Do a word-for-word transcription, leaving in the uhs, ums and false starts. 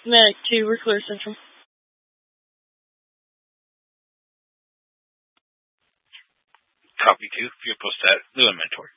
Medic two, we're clear central. Copy two, field post at new inventory.